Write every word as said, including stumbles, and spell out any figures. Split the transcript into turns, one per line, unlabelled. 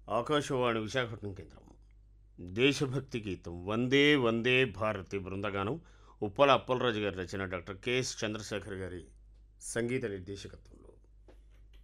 ఆకాశవాణి విశాఖపట్నం కేంద్రం. దేశభక్తి గీతం వందే వందే భారతి బృందగానం. ఉప్పల అప్పలరాజు గారి రచన, డాక్టర్ కెఎస్ చంద్రశేఖర్ గారి సంగీత నిర్దేశకత్వం.